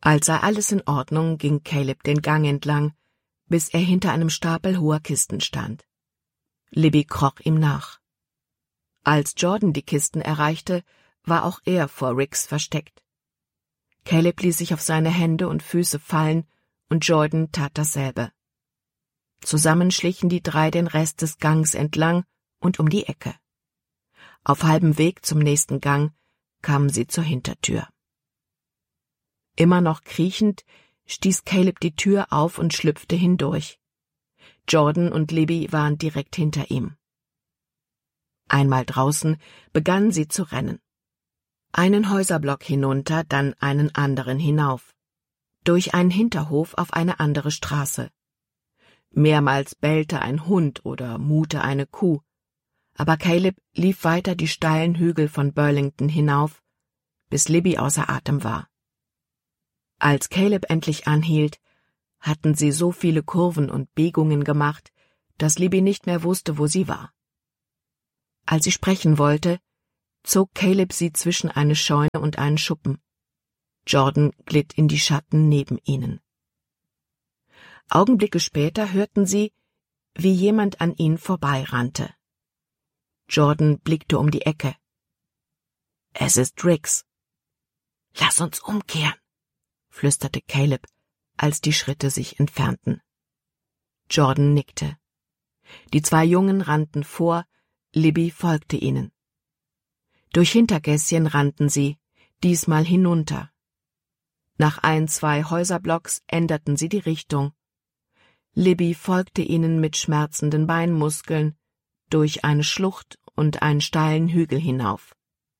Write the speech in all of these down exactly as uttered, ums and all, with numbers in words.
Als sei alles in Ordnung, ging Caleb den Gang entlang, bis er hinter einem Stapel hoher Kisten stand. Libby kroch ihm nach. Als Jordan die Kisten erreichte, war auch er vor Riggs versteckt. Caleb ließ sich auf seine Hände und Füße fallen, und Jordan tat dasselbe. Zusammen schlichen die drei den Rest des Gangs entlang und um die Ecke. Auf halbem Weg zum nächsten Gang kamen sie zur Hintertür. Immer noch kriechend stieß Caleb die Tür auf und schlüpfte hindurch. Jordan und Libby waren direkt hinter ihm. Einmal draußen begannen sie zu rennen. Einen Häuserblock hinunter, dann einen anderen hinauf. Durch einen Hinterhof auf eine andere Straße. Mehrmals bellte ein Hund oder muhte eine Kuh, aber Caleb lief weiter die steilen Hügel von Burlington hinauf, bis Libby außer Atem war. Als Caleb endlich anhielt, hatten sie so viele Kurven und Biegungen gemacht, dass Libby nicht mehr wusste, wo sie war. Als sie sprechen wollte, zog Caleb sie zwischen eine Scheune und einen Schuppen. Jordan glitt in die Schatten neben ihnen. Augenblicke später hörten sie, wie jemand an ihnen vorbeirannte. Jordan blickte um die Ecke. »Es ist Riggs.« »Lass uns umkehren«, flüsterte Caleb, als die Schritte sich entfernten. Jordan nickte. Die zwei Jungen rannten vor, Libby folgte ihnen. Durch Hintergässchen rannten sie, diesmal hinunter. Nach ein, zwei Häuserblocks änderten sie die Richtung. Libby folgte ihnen mit schmerzenden Beinmuskeln durch eine Schlucht und einen steilen Hügel hinauf.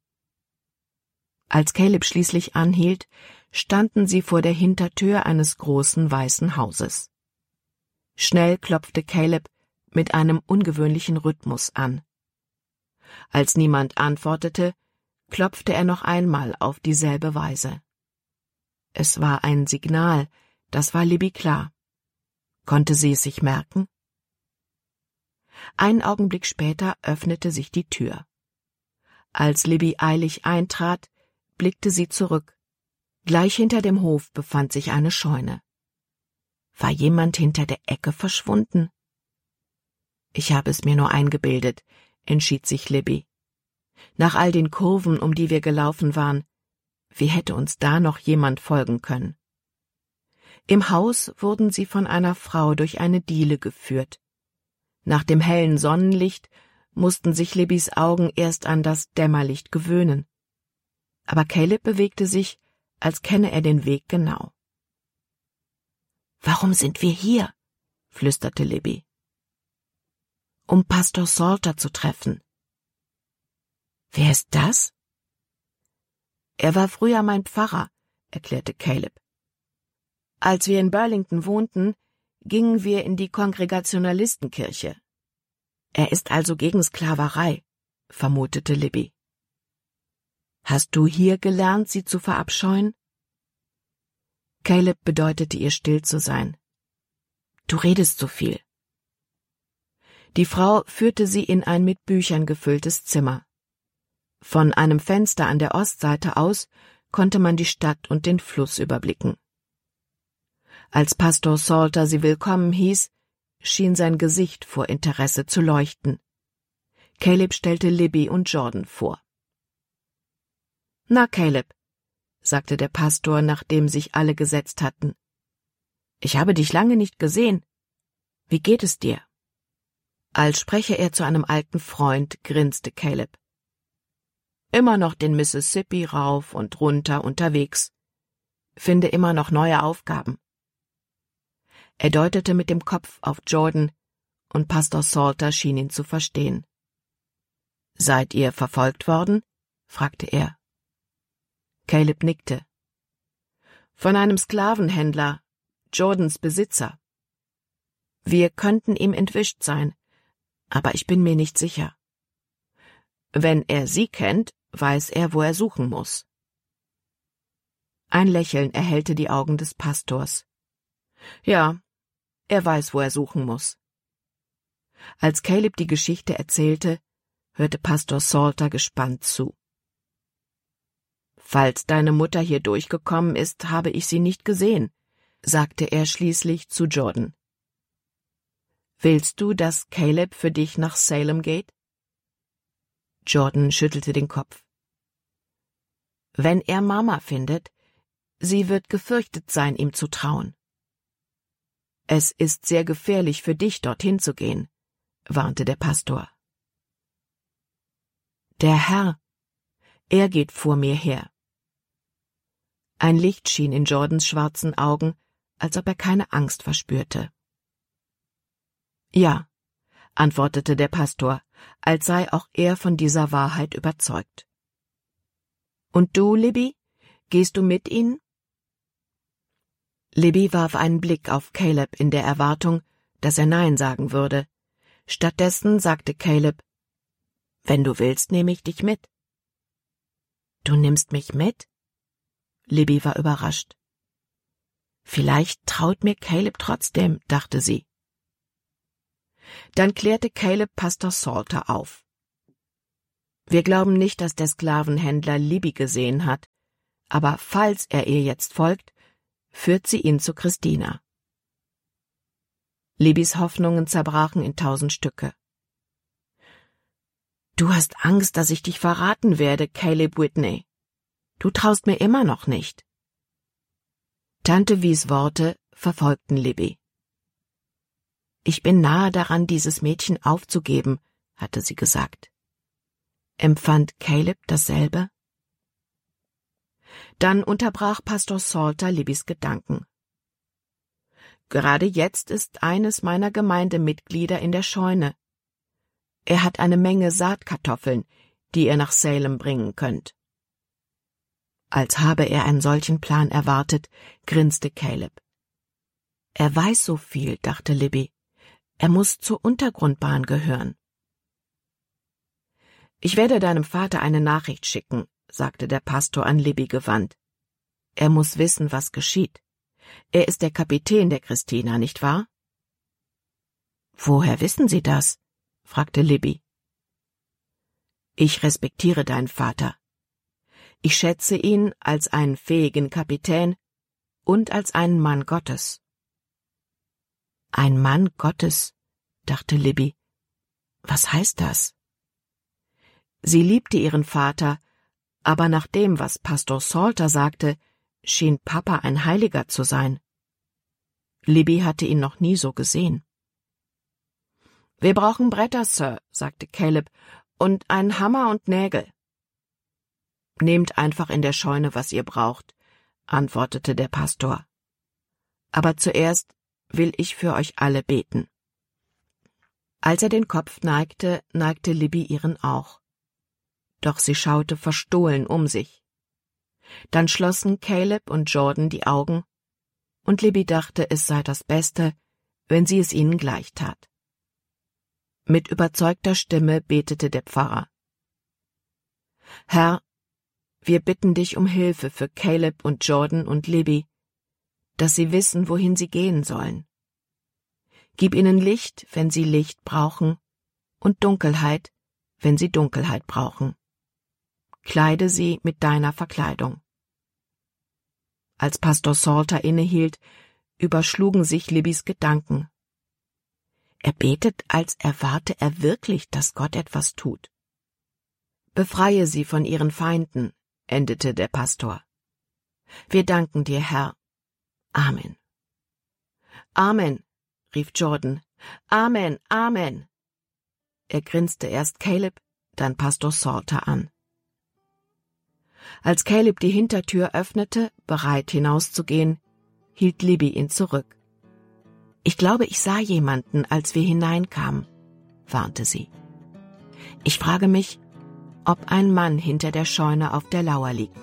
Als Caleb schließlich anhielt, standen sie vor der Hintertür eines großen weißen Hauses. Schnell klopfte Caleb mit einem ungewöhnlichen Rhythmus an. Als niemand antwortete, klopfte er noch einmal auf dieselbe Weise. Es war ein Signal, das war Libby klar. Konnte sie es sich merken? Einen Augenblick später öffnete sich die Tür. Als Libby eilig eintrat, blickte sie zurück. Gleich hinter dem Hof befand sich eine Scheune. War jemand hinter der Ecke verschwunden? Ich habe es mir nur eingebildet, entschied sich Libby. Nach all den Kurven, um die wir gelaufen waren, wie hätte uns da noch jemand folgen können? Im Haus wurden sie von einer Frau durch eine Diele geführt. Nach dem hellen Sonnenlicht mussten sich Libbys Augen erst an das Dämmerlicht gewöhnen. Aber Caleb bewegte sich, als kenne er den Weg genau. »Warum sind wir hier?« flüsterte Libby. »Um Pastor Salter zu treffen.« »Wer ist das?« »Er war früher mein Pfarrer«, erklärte Caleb. »Als wir in Burlington wohnten, gingen wir in die Kongregationalistenkirche. Er ist also gegen Sklaverei«, vermutete Libby. »Hast du hier gelernt, sie zu verabscheuen?« Caleb bedeutete ihr, still zu sein. »Du redest so viel.« Die Frau führte sie in ein mit Büchern gefülltes Zimmer. Von einem Fenster an der Ostseite aus konnte man die Stadt und den Fluss überblicken. Als Pastor Salter sie willkommen hieß, schien sein Gesicht vor Interesse zu leuchten. Caleb stellte Libby und Jordan vor. »Na, Caleb«, sagte der Pastor, nachdem sich alle gesetzt hatten. »Ich habe dich lange nicht gesehen. Wie geht es dir?« Als spreche er zu einem alten Freund, grinste Caleb. »Immer noch den Mississippi rauf und runter unterwegs. Finde immer noch neue Aufgaben.« Er deutete mit dem Kopf auf Jordan, und Pastor Salter schien ihn zu verstehen. »Seid ihr verfolgt worden?« fragte er. Caleb nickte. »Von einem Sklavenhändler, Jordans Besitzer. Wir könnten ihm entwischt sein, aber ich bin mir nicht sicher. Wenn er sie kennt, weiß er, wo er suchen muss.« Ein Lächeln erhellte die Augen des Pastors. »Ja, er weiß, wo er suchen muss.« Als Caleb die Geschichte erzählte, hörte Pastor Salter gespannt zu. Falls deine Mutter hier durchgekommen ist, habe ich sie nicht gesehen, sagte er schließlich zu Jordan. Willst du, dass Caleb für dich nach Salem geht? Jordan schüttelte den Kopf. Wenn er Mama findet, sie wird gefürchtet sein, ihm zu trauen. Es ist sehr gefährlich für dich, dorthin zu gehen, warnte der Pastor. Der Herr, er geht vor mir her. Ein Licht schien in Jordans schwarzen Augen, als ob er keine Angst verspürte. Ja, antwortete der Pastor, als sei auch er von dieser Wahrheit überzeugt. Und du, Libby, gehst du mit ihnen? Libby warf einen Blick auf Caleb in der Erwartung, dass er Nein sagen würde. Stattdessen sagte Caleb, »Wenn du willst, nehme ich dich mit.« »Du nimmst mich mit?« Libby war überrascht. »Vielleicht traut mir Caleb trotzdem«, dachte sie. Dann klärte Caleb Pastor Salter auf. »Wir glauben nicht, dass der Sklavenhändler Libby gesehen hat, aber falls er ihr jetzt folgt, führt sie ihn zu Christina.« Libbys Hoffnungen zerbrachen in tausend Stücke. »Du hast Angst, dass ich dich verraten werde, Caleb Whitney. Du traust mir immer noch nicht.« Tante Vies Worte verfolgten Libby. »Ich bin nahe daran, dieses Mädchen aufzugeben«, hatte sie gesagt. Empfand Caleb dasselbe? Dann unterbrach Pastor Salter Libbys Gedanken. »Gerade jetzt ist eines meiner Gemeindemitglieder in der Scheune. Er hat eine Menge Saatkartoffeln, die ihr nach Salem bringen könnt.« Als habe er einen solchen Plan erwartet, grinste Caleb. »Er weiß so viel«, dachte Libby. »Er muss zur Untergrundbahn gehören.« »Ich werde deinem Vater eine Nachricht schicken«, sagte der Pastor an Libby gewandt. »Er muss wissen, was geschieht. Er ist der Kapitän der Christina, nicht wahr?« »Woher wissen Sie das?« fragte Libby. »Ich respektiere deinen Vater. Ich schätze ihn als einen fähigen Kapitän und als einen Mann Gottes.« »Ein Mann Gottes«, dachte Libby. »Was heißt das?« Sie liebte ihren Vater, aber nach dem, was Pastor Salter sagte, schien Papa ein Heiliger zu sein. Libby hatte ihn noch nie so gesehen. »Wir brauchen Bretter, Sir«, sagte Caleb, »und einen Hammer und Nägel.« »Nehmt einfach in der Scheune, was ihr braucht«, antwortete der Pastor. »Aber zuerst will ich für euch alle beten.« Als er den Kopf neigte, neigte Libby ihren auch. Doch sie schaute verstohlen um sich. Dann schlossen Caleb und Jordan die Augen, und Libby dachte, es sei das Beste, wenn sie es ihnen gleich tat. Mit überzeugter Stimme betete der Pfarrer. »Herr, wir bitten dich um Hilfe für Caleb und Jordan und Libby, dass sie wissen, wohin sie gehen sollen. Gib ihnen Licht, wenn sie Licht brauchen, und Dunkelheit, wenn sie Dunkelheit brauchen. Kleide sie mit deiner Verkleidung.« Als Pastor Salter innehielt, überschlugen sich Libbys Gedanken. Er betet, als erwarte er wirklich, dass Gott etwas tut. »Befreie sie von ihren Feinden«, endete der Pastor. »Wir danken dir, Herr. Amen.« »Amen«, rief Jordan. »Amen, Amen.« Er grinste erst Caleb, dann Pastor Salter an. Als Caleb die Hintertür öffnete, bereit hinauszugehen, hielt Libby ihn zurück. »Ich glaube, ich sah jemanden, als wir hineinkamen«, warnte sie. »Ich frage mich, ob ein Mann hinter der Scheune auf der Lauer liegt.«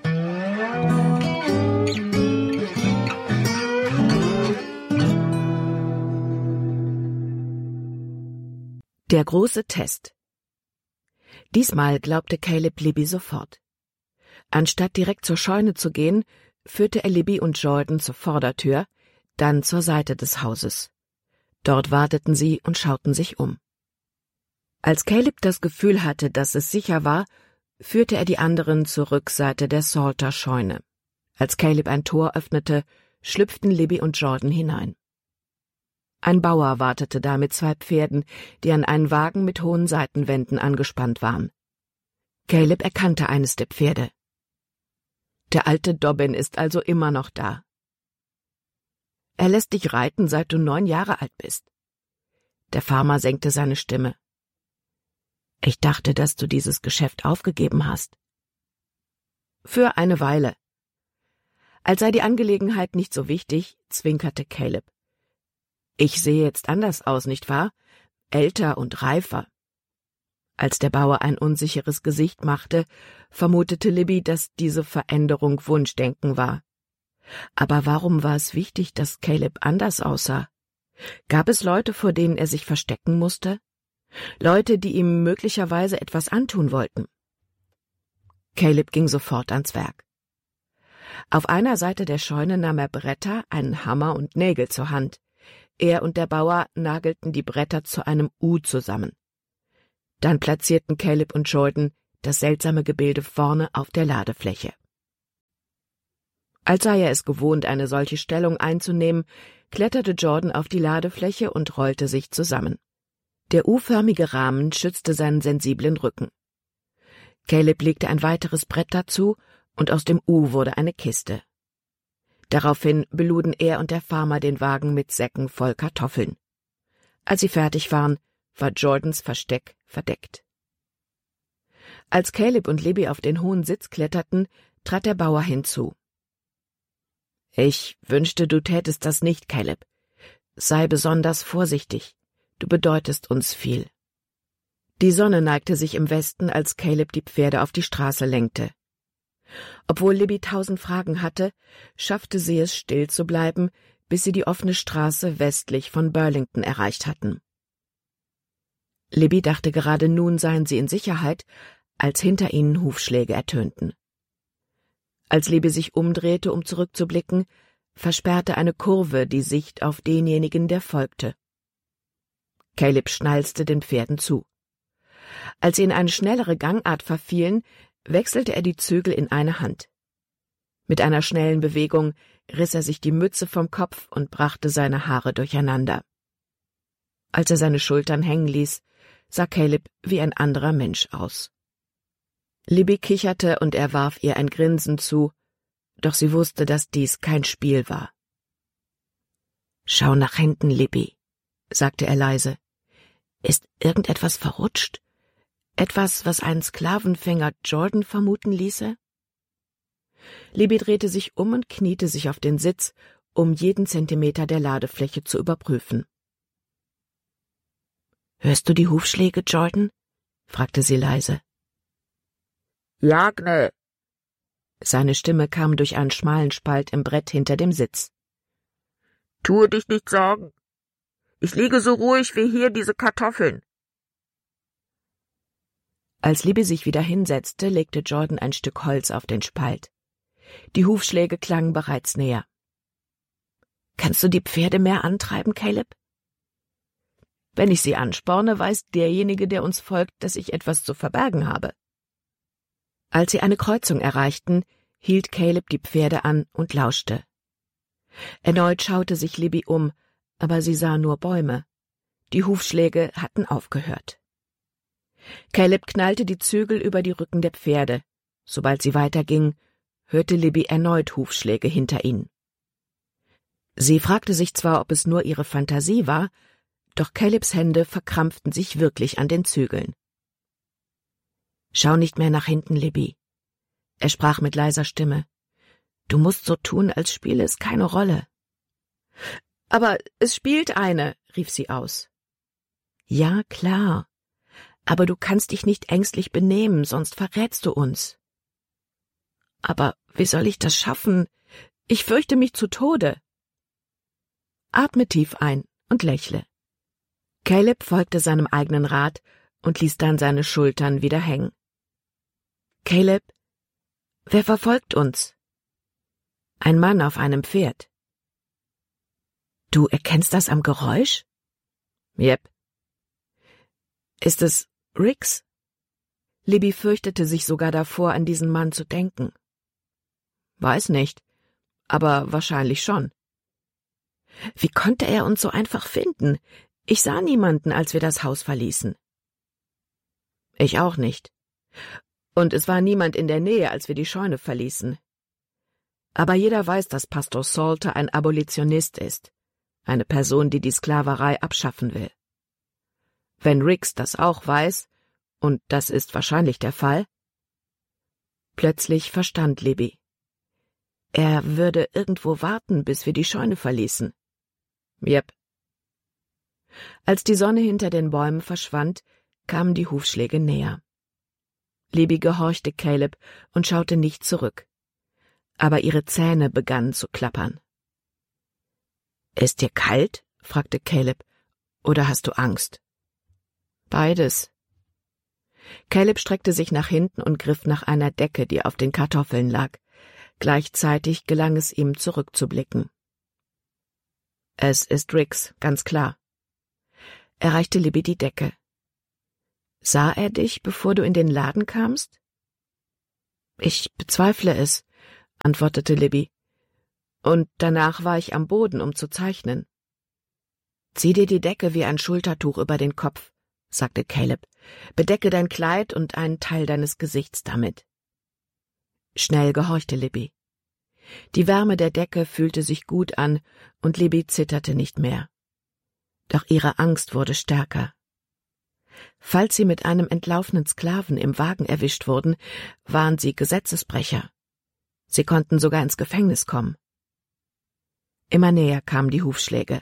Der große Test. Diesmal glaubte Caleb Libby sofort. Anstatt direkt zur Scheune zu gehen, führte er Libby und Jordan zur Vordertür, dann zur Seite des Hauses. Dort warteten sie und schauten sich um. Als Caleb das Gefühl hatte, dass es sicher war, führte er die anderen zur Rückseite der Salter-Scheune. Als Caleb ein Tor öffnete, schlüpften Libby und Jordan hinein. Ein Bauer wartete da mit zwei Pferden, die an einen Wagen mit hohen Seitenwänden angespannt waren. Caleb erkannte eines der Pferde. Der alte Dobbin ist also immer noch da. Er lässt dich reiten, seit du neun Jahre alt bist. Der Farmer senkte seine Stimme. Ich dachte, dass du dieses Geschäft aufgegeben hast. Für eine Weile. Als sei die Angelegenheit nicht so wichtig, zwinkerte Caleb. Ich sehe jetzt anders aus, nicht wahr? Älter und reifer. Als der Bauer ein unsicheres Gesicht machte, vermutete Libby, dass diese Veränderung Wunschdenken war. Aber warum war es wichtig, dass Caleb anders aussah? Gab es Leute, vor denen er sich verstecken musste? Leute, die ihm möglicherweise etwas antun wollten? Caleb ging sofort ans Werk. Auf einer Seite der Scheune nahm er Bretter, einen Hammer und Nägel zur Hand. Er und der Bauer nagelten die Bretter zu einem U zusammen. Dann platzierten Caleb und Jordan das seltsame Gebilde vorne auf der Ladefläche. Als sei er es gewohnt, eine solche Stellung einzunehmen, kletterte Jordan auf die Ladefläche und rollte sich zusammen. Der U-förmige Rahmen schützte seinen sensiblen Rücken. Caleb legte ein weiteres Brett dazu, und aus dem U wurde eine Kiste. Daraufhin beluden er und der Farmer den Wagen mit Säcken voll Kartoffeln. Als sie fertig waren, war Jordans Versteck verdeckt. Als Caleb und Libby auf den hohen Sitz kletterten, trat der Bauer hinzu. »Ich wünschte, du tätest das nicht, Caleb. Sei besonders vorsichtig. Du bedeutest uns viel.« Die Sonne neigte sich im Westen, als Caleb die Pferde auf die Straße lenkte. Obwohl Libby tausend Fragen hatte, schaffte sie es, still zu bleiben, bis sie die offene Straße westlich von Burlington erreicht hatten. Libby dachte, gerade nun seien sie in Sicherheit, als hinter ihnen Hufschläge ertönten. Als Libby sich umdrehte, um zurückzublicken, versperrte eine Kurve die Sicht auf denjenigen, der folgte. Caleb schnalzte den Pferden zu. Als sie in eine schnellere Gangart verfielen, wechselte er die Zügel in eine Hand. Mit einer schnellen Bewegung riss er sich die Mütze vom Kopf und brachte seine Haare durcheinander. Als er seine Schultern hängen ließ, sah Caleb wie ein anderer Mensch aus. Libby kicherte und er warf ihr ein Grinsen zu, doch sie wusste, dass dies kein Spiel war. »Schau nach hinten, Libby«, sagte er leise. »Ist irgendetwas verrutscht? Etwas, was einen Sklavenfänger Jordan vermuten ließe?« Libby drehte sich um und kniete sich auf den Sitz, um jeden Zentimeter der Ladefläche zu überprüfen. »Hörst du die Hufschläge, Jordan?« fragte sie leise. »Ja, Gnä.« Seine Stimme kam durch einen schmalen Spalt im Brett hinter dem Sitz. »Tue dich nicht Sorgen. Ich liege so ruhig wie hier diese Kartoffeln.« Als Libby sich wieder hinsetzte, legte Jordan ein Stück Holz auf den Spalt. Die Hufschläge klangen bereits näher. »Kannst du die Pferde mehr antreiben, Caleb?« »Wenn ich sie ansporne, weiß derjenige, der uns folgt, dass ich etwas zu verbergen habe.« Als sie eine Kreuzung erreichten, hielt Caleb die Pferde an und lauschte. Erneut schaute sich Libby um, aber sie sah nur Bäume. Die Hufschläge hatten aufgehört. Caleb knallte die Zügel über die Rücken der Pferde. Sobald sie weiterging, hörte Libby erneut Hufschläge hinter ihnen. Sie fragte sich zwar, ob es nur ihre Fantasie war, doch Calebs Hände verkrampften sich wirklich an den Zügeln. »Schau nicht mehr nach hinten, Libby«, er sprach mit leiser Stimme. »Du musst so tun, als spiele es keine Rolle.« »Aber es spielt eine«, rief sie aus. »Ja, klar. Aber du kannst dich nicht ängstlich benehmen, sonst verrätst du uns.« »Aber wie soll ich das schaffen? Ich fürchte mich zu Tode.« »Atme tief ein und lächle.« Caleb folgte seinem eigenen Rat und ließ dann seine Schultern wieder hängen. »Caleb, wer verfolgt uns?« »Ein Mann auf einem Pferd.« »Du erkennst das am Geräusch?« »Jep.« »Ist es Rix?« Libby fürchtete sich sogar davor, an diesen Mann zu denken. Weiß nicht, aber wahrscheinlich schon. Wie konnte er uns so einfach finden? Ich sah niemanden, als wir das Haus verließen. Ich auch nicht. Und es war niemand in der Nähe, als wir die Scheune verließen. Aber jeder weiß, dass Pastor Salter ein Abolitionist ist, eine Person, die die Sklaverei abschaffen will. Wenn Rix das auch weiß, und das ist wahrscheinlich der Fall. Plötzlich verstand Libby. Er würde irgendwo warten, bis wir die Scheune verließen. Jep. Als die Sonne hinter den Bäumen verschwand, kamen die Hufschläge näher. Libby gehorchte Caleb und schaute nicht zurück. Aber ihre Zähne begannen zu klappern. »Ist dir kalt?« fragte Caleb. »Oder hast du Angst?« »Beides.« Caleb streckte sich nach hinten und griff nach einer Decke, die auf den Kartoffeln lag. Gleichzeitig gelang es ihm, zurückzublicken. »Es ist Rix, ganz klar.« Er reichte Libby die Decke. »Sah er dich, bevor du in den Laden kamst?« »Ich bezweifle es«, antwortete Libby. »Und danach war ich am Boden, um zu zeichnen.« »Zieh dir die Decke wie ein Schultertuch über den Kopf«, sagte Caleb. »Bedecke dein Kleid und einen Teil deines Gesichts damit.« Schnell gehorchte Libby. Die Wärme der Decke fühlte sich gut an, und Libby zitterte nicht mehr. Doch ihre Angst wurde stärker. Falls sie mit einem entlaufenen Sklaven im Wagen erwischt wurden, waren sie Gesetzesbrecher. Sie konnten sogar ins Gefängnis kommen. Immer näher kamen die Hufschläge.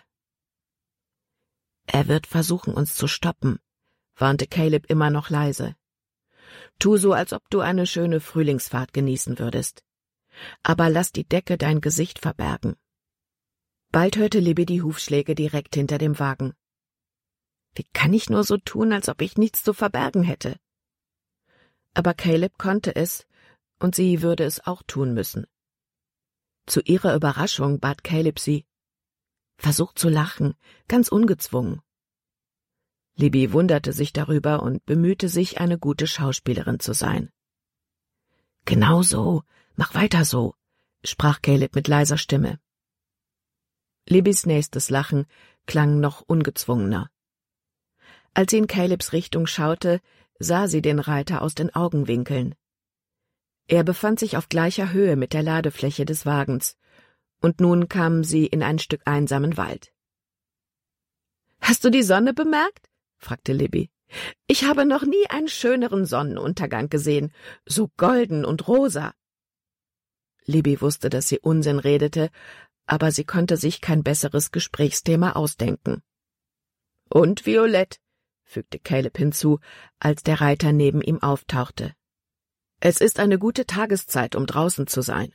»Er wird versuchen, uns zu stoppen«, warnte Caleb immer noch leise. »Tu so, als ob du eine schöne Frühlingsfahrt genießen würdest. Aber lass die Decke dein Gesicht verbergen.« Bald hörte Libby die Hufschläge direkt hinter dem Wagen. Wie kann ich nur so tun, als ob ich nichts zu verbergen hätte? Aber Caleb konnte es, und sie würde es auch tun müssen. Zu ihrer Überraschung bat Caleb sie: »Versuch zu lachen, ganz ungezwungen.« Libby wunderte sich darüber und bemühte sich, eine gute Schauspielerin zu sein. »Genau so, mach weiter so«, sprach Caleb mit leiser Stimme. Libbys nächstes Lachen klang noch ungezwungener. Als sie in Calebs Richtung schaute, sah sie den Reiter aus den Augenwinkeln. Er befand sich auf gleicher Höhe mit der Ladefläche des Wagens, und nun kamen sie in ein Stück einsamen Wald. »Hast du die Sonne bemerkt?« fragte Libby. »Ich habe noch nie einen schöneren Sonnenuntergang gesehen, so golden und rosa.« Libby wusste, dass sie Unsinn redete, aber sie konnte sich kein besseres Gesprächsthema ausdenken. »Und violett«, fügte Caleb hinzu, als der Reiter neben ihm auftauchte. »Es ist eine gute Tageszeit, um draußen zu sein.«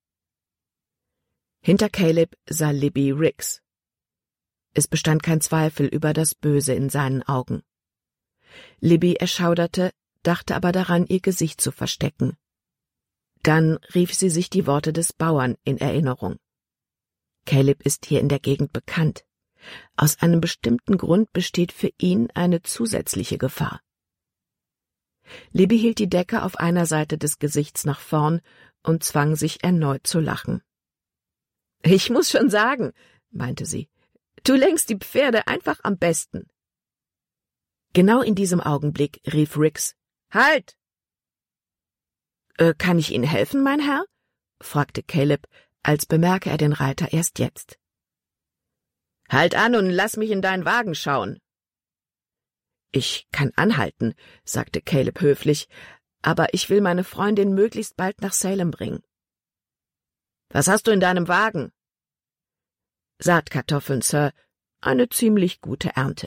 Hinter Caleb sah Libby Rix. Es bestand kein Zweifel über das Böse in seinen Augen. Libby erschauderte, dachte aber daran, ihr Gesicht zu verstecken. Dann rief sie sich die Worte des Bauern in Erinnerung. Caleb ist hier in der Gegend bekannt. Aus einem bestimmten Grund besteht für ihn eine zusätzliche Gefahr. Libby hielt die Decke auf einer Seite des Gesichts nach vorn und zwang sich erneut zu lachen. »Ich muss schon sagen«, meinte sie, »du lenkst die Pferde einfach am besten.« Genau in diesem Augenblick rief Rix: »Halt!« »Äh, kann ich Ihnen helfen, mein Herr?« fragte Caleb, als bemerke er den Reiter erst jetzt. »Halt an und lass mich in deinen Wagen schauen.« »Ich kann anhalten«, sagte Caleb höflich, »aber ich will meine Freundin möglichst bald nach Salem bringen.« »Was hast du in deinem Wagen?« »Saatkartoffeln, Sir, eine ziemlich gute Ernte.«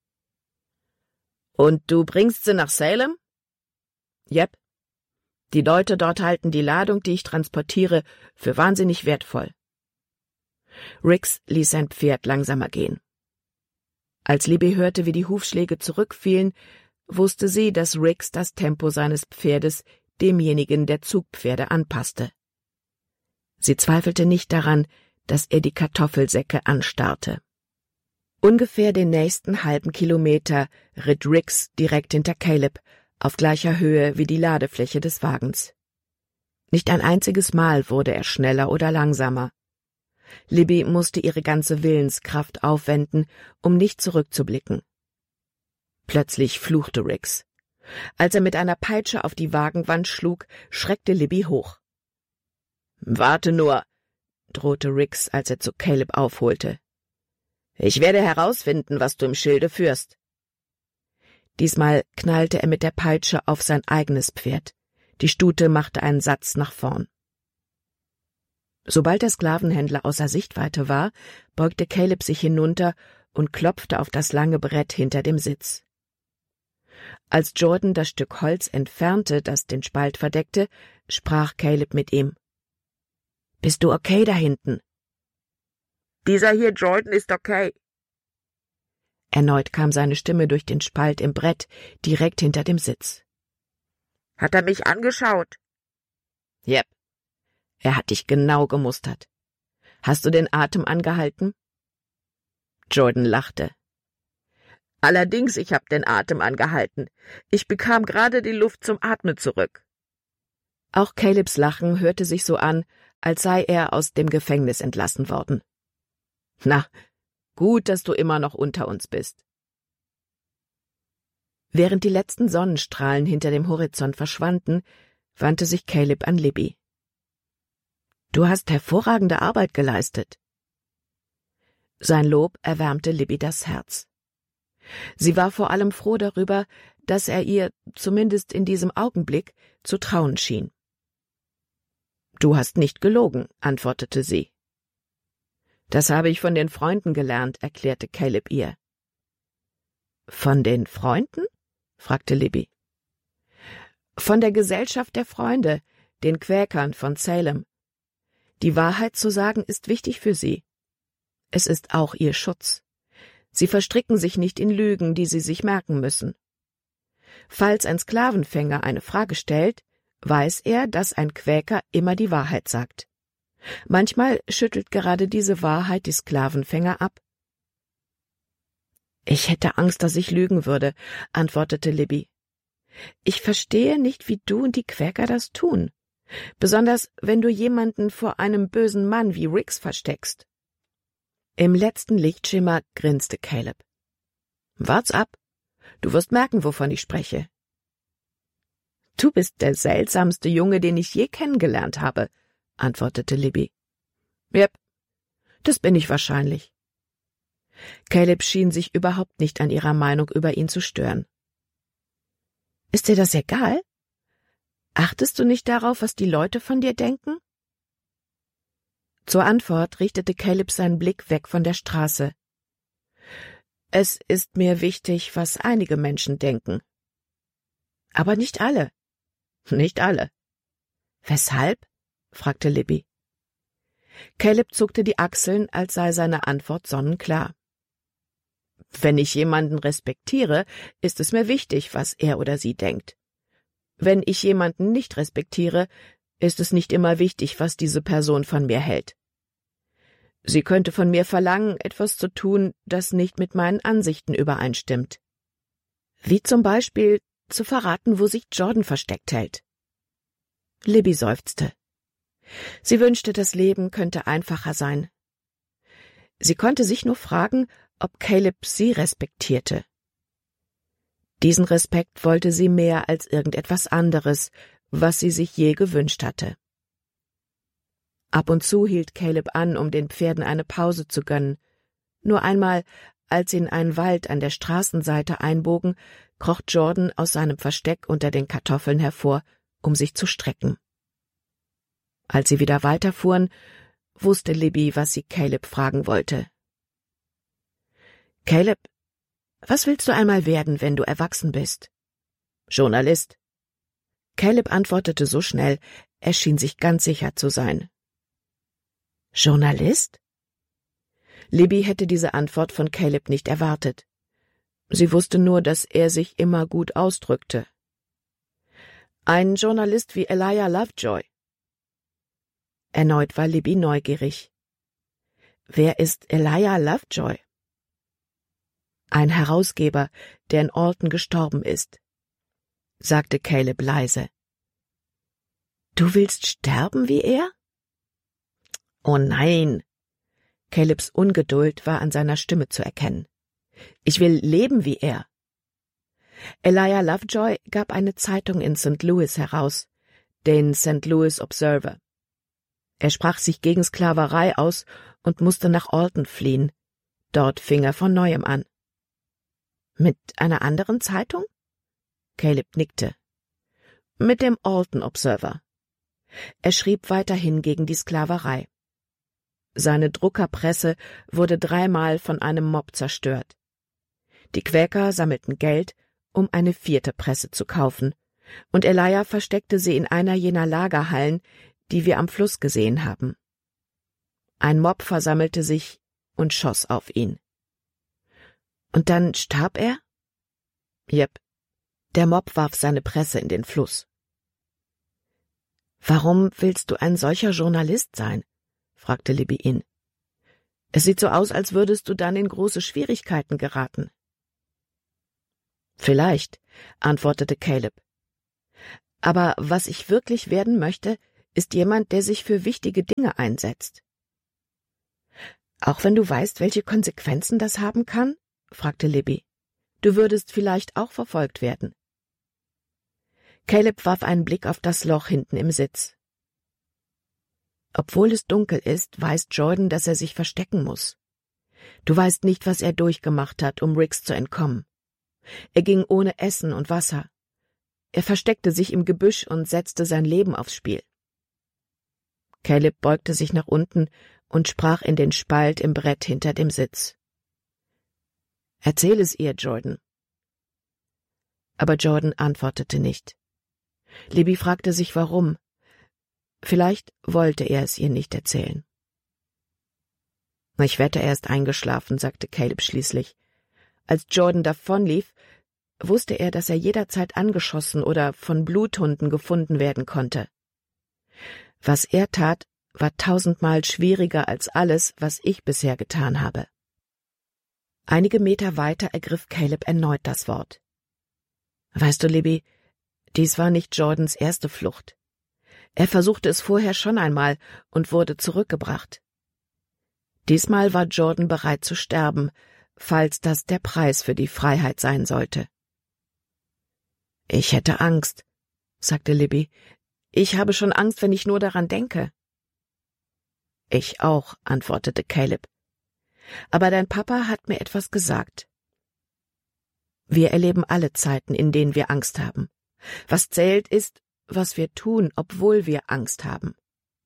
»Und du bringst sie nach Salem?« »Jep. Die Leute dort halten die Ladung, die ich transportiere, für wahnsinnig wertvoll.« Rix ließ sein Pferd langsamer gehen. Als Libby hörte, wie die Hufschläge zurückfielen, wusste sie, dass Rix das Tempo seines Pferdes demjenigen der Zugpferde anpasste. Sie zweifelte nicht daran, dass er die Kartoffelsäcke anstarrte. Ungefähr den nächsten halben Kilometer ritt Rix direkt hinter Caleb, auf gleicher Höhe wie die Ladefläche des Wagens. Nicht ein einziges Mal wurde er schneller oder langsamer. Libby musste ihre ganze Willenskraft aufwenden, um nicht zurückzublicken. Plötzlich fluchte Riggs. Als er mit einer Peitsche auf die Wagenwand schlug, schreckte Libby hoch. »Warte nur«, drohte Riggs, als er zu Caleb aufholte. »Ich werde herausfinden, was du im Schilde führst.« Diesmal knallte er mit der Peitsche auf sein eigenes Pferd. Die Stute machte einen Satz nach vorn. Sobald der Sklavenhändler außer Sichtweite war, beugte Caleb sich hinunter und klopfte auf das lange Brett hinter dem Sitz. Als Jordan das Stück Holz entfernte, das den Spalt verdeckte, sprach Caleb mit ihm. »Bist du okay da hinten?« »Dieser hier Jordan ist okay.« Erneut kam seine Stimme durch den Spalt im Brett, direkt hinter dem Sitz. »Hat er mich angeschaut?« »Jep. Er hat dich genau gemustert. Hast du den Atem angehalten?« Jordan lachte. »Allerdings, ich habe den Atem angehalten. Ich bekam gerade die Luft zum Atmen zurück.« Auch Calebs Lachen hörte sich so an, als sei er aus dem Gefängnis entlassen worden. »Na, gut, dass du immer noch unter uns bist.« Während die letzten Sonnenstrahlen hinter dem Horizont verschwanden, wandte sich Caleb an Libby. »Du hast hervorragende Arbeit geleistet.« Sein Lob erwärmte Libby das Herz. Sie war vor allem froh darüber, dass er ihr, zumindest in diesem Augenblick, zu trauen schien. »Du hast nicht gelogen«, antwortete sie. »Das habe ich von den Freunden gelernt«, erklärte Caleb ihr. »Von den Freunden?« fragte Libby. »Von der Gesellschaft der Freunde, den Quäkern von Salem. Die Wahrheit zu sagen ist wichtig für sie. Es ist auch ihr Schutz. Sie verstricken sich nicht in Lügen, die sie sich merken müssen. Falls ein Sklavenfänger eine Frage stellt, weiß er, dass ein Quäker immer die Wahrheit sagt. Manchmal schüttelt gerade diese Wahrheit die Sklavenfänger ab.« »Ich hätte Angst, dass ich lügen würde«, antwortete Libby. »Ich verstehe nicht, wie du und die Quäker das tun, besonders wenn du jemanden vor einem bösen Mann wie Riggs versteckst.« Im letzten Lichtschimmer grinste Caleb. »Wart's ab. Du wirst merken, wovon ich spreche.« »Du bist der seltsamste Junge, den ich je kennengelernt habe«, antwortete Libby. »Jep, das bin ich wahrscheinlich.« Caleb schien sich überhaupt nicht an ihrer Meinung über ihn zu stören. »Ist dir das egal? Achtest du nicht darauf, was die Leute von dir denken?« Zur Antwort richtete Caleb seinen Blick weg von der Straße. »Es ist mir wichtig, was einige Menschen denken.« »Aber nicht alle.« »Nicht alle.« »Weshalb?« fragte Libby. Caleb zuckte die Achseln, als sei seine Antwort sonnenklar. »Wenn ich jemanden respektiere, ist es mir wichtig, was er oder sie denkt. Wenn ich jemanden nicht respektiere, ist es nicht immer wichtig, was diese Person von mir hält. Sie könnte von mir verlangen, etwas zu tun, das nicht mit meinen Ansichten übereinstimmt. Wie zum Beispiel zu verraten, wo sich Jordan versteckt hält.« Libby seufzte. Sie wünschte, das Leben könnte einfacher sein. Sie konnte sich nur fragen, ob Caleb sie respektierte. Diesen Respekt wollte sie mehr als irgendetwas anderes, was sie sich je gewünscht hatte. Ab und zu hielt Caleb an, um den Pferden eine Pause zu gönnen. Nur einmal, als sie in einen Wald an der Straßenseite einbogen, kroch Jordan aus seinem Versteck unter den Kartoffeln hervor, um sich zu strecken. Als sie wieder weiterfuhren, wusste Libby, was sie Caleb fragen wollte. »Caleb, was willst du einmal werden, wenn du erwachsen bist?« »Journalist.« Caleb antwortete so schnell, er schien sich ganz sicher zu sein. »Journalist?« Libby hätte diese Antwort von Caleb nicht erwartet. Sie wusste nur, dass er sich immer gut ausdrückte. »Ein Journalist wie Elijah Lovejoy.« Erneut war Libby neugierig. »Wer ist Elijah Lovejoy?« »Ein Herausgeber, der in Alton gestorben ist.« sagte Caleb leise. »Du willst sterben wie er?« »Oh nein!« Calebs Ungeduld war an seiner Stimme zu erkennen. »Ich will leben wie er.« Elijah Lovejoy gab eine Zeitung in Sankt Louis heraus, den Sankt Louis Observer. Er sprach sich gegen Sklaverei aus und musste nach Alton fliehen. Dort fing er von neuem an. »Mit einer anderen Zeitung?« Caleb nickte. »Mit dem Alton Observer.« Er schrieb weiterhin gegen die Sklaverei. Seine Druckerpresse wurde dreimal von einem Mob zerstört. Die Quäker sammelten Geld, um eine vierte Presse zu kaufen, und Elijah versteckte sie in einer jener Lagerhallen, die wir am Fluss gesehen haben. Ein Mob versammelte sich und schoss auf ihn. Und dann starb er? Jep. Der Mob warf seine Presse in den Fluss. »Warum willst du ein solcher Journalist sein?« fragte Libby ihn. »Es sieht so aus, als würdest du dann in große Schwierigkeiten geraten.« »Vielleicht«, antwortete Caleb. »Aber was ich wirklich werden möchte, ist jemand, der sich für wichtige Dinge einsetzt.« »Auch wenn du weißt, welche Konsequenzen das haben kann?« fragte Libby. »Du würdest vielleicht auch verfolgt werden.« Caleb warf einen Blick auf das Loch hinten im Sitz. »Obwohl es dunkel ist, weiß Jordan, dass er sich verstecken muss. Du weißt nicht, was er durchgemacht hat, um Riggs zu entkommen. Er ging ohne Essen und Wasser. Er versteckte sich im Gebüsch und setzte sein Leben aufs Spiel.« Caleb beugte sich nach unten und sprach in den Spalt im Brett hinter dem Sitz. »Erzähl es ihr, Jordan.« Aber Jordan antwortete nicht. Libby fragte sich, warum. Vielleicht wollte er es ihr nicht erzählen. »Ich wette, er ist eingeschlafen«, sagte Caleb schließlich. Als Jordan davonlief, wusste er, dass er jederzeit angeschossen oder von Bluthunden gefunden werden konnte. Was er tat, war tausendmal schwieriger als alles, was ich bisher getan habe. Einige Meter weiter ergriff Caleb erneut das Wort. »Weißt du, Libby, dies war nicht Jordans erste Flucht. Er versuchte es vorher schon einmal und wurde zurückgebracht. Diesmal war Jordan bereit zu sterben, falls das der Preis für die Freiheit sein sollte.« »Ich hätte Angst«, sagte Libby. »Ich habe schon Angst, wenn ich nur daran denke.« »Ich auch«, antwortete Caleb. »Aber dein Papa hat mir etwas gesagt. Wir erleben alle Zeiten, in denen wir Angst haben. Was zählt ist, was wir tun, obwohl wir Angst haben.«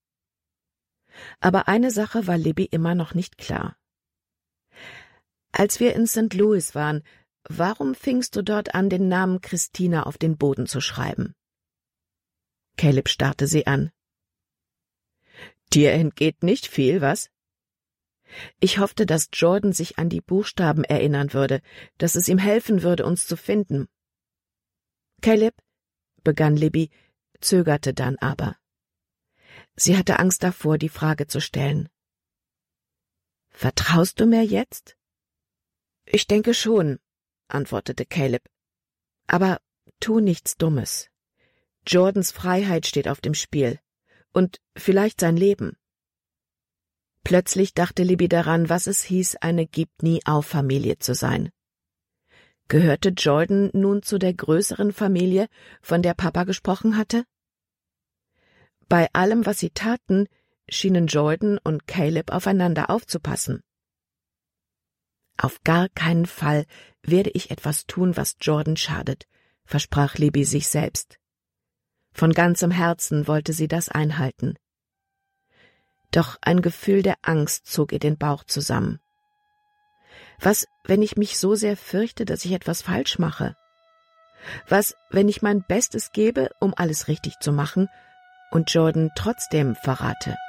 Aber eine Sache war Libby immer noch nicht klar. »Als wir in Sankt Louis waren, warum fingst du dort an, den Namen Christina auf den Boden zu schreiben?« Caleb starrte sie an. »Dir entgeht nicht viel, was?« »Ich hoffte, dass Jordan sich an die Buchstaben erinnern würde, dass es ihm helfen würde, uns zu finden.« »Caleb«, begann Libby, zögerte dann aber. Sie hatte Angst davor, die Frage zu stellen. »Vertraust du mir jetzt?« »Ich denke schon«, antwortete Caleb. »Aber tu nichts Dummes. Jordans Freiheit steht auf dem Spiel. Und vielleicht sein Leben.« Plötzlich dachte Libby daran, was es hieß, eine Gib-nie-auf-Familie zu sein. Gehörte Jordan nun zu der größeren Familie, von der Papa gesprochen hatte? Bei allem, was sie taten, schienen Jordan und Caleb aufeinander aufzupassen. »Auf gar keinen Fall werde ich etwas tun, was Jordan schadet«, versprach Libby sich selbst. Von ganzem Herzen wollte sie das einhalten. Doch ein Gefühl der Angst zog ihr den Bauch zusammen. Was, wenn ich mich so sehr fürchte, dass ich etwas falsch mache? Was, wenn ich mein Bestes gebe, um alles richtig zu machen, und Jordan trotzdem verrate?